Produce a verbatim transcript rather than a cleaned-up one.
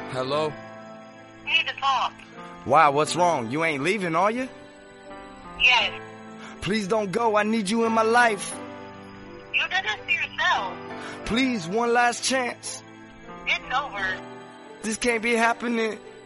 Hello? We need to talk. Why, what's wrong? You ain't leaving, are you? Yes. Please don't go. I need you in my life. You did this to yourself. Please, one last chance. It's over. This can't be happening.